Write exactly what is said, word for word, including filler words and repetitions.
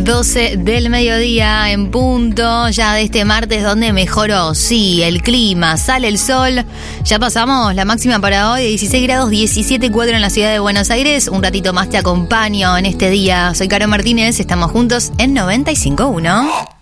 doce del mediodía en punto, ya de este martes donde mejoró, sí, el clima, sale el sol, ya pasamos la máxima para hoy de dieciséis grados, diecisiete coma cuatro en la ciudad de Buenos Aires. Un ratito más te acompaño en este día. Soy Caro Martínez, estamos juntos en noventa y cinco punto uno.